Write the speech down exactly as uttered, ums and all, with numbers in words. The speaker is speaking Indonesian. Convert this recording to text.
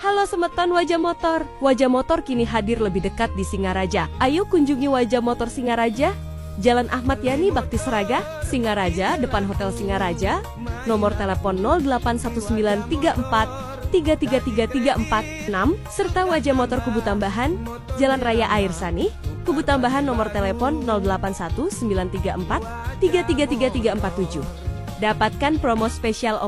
Halo Semeton Wajah Motor. Wajah Motor kini hadir lebih dekat di Singaraja. Ayo kunjungi Wajah Motor Singaraja, Jalan Ahmad Yani Bakti Seraga, Singaraja, depan Hotel Singaraja. Nomor telepon nol delapan satu sembilan tiga empat tiga tiga tiga tiga empat enam, serta Wajah Motor Kubu Tambahan, Jalan Raya Air Sani, Kubu Tambahan, nomor telepon nol delapan satu sembilan tiga empat tiga tiga tiga tiga empat tujuh. Dapatkan promo spesial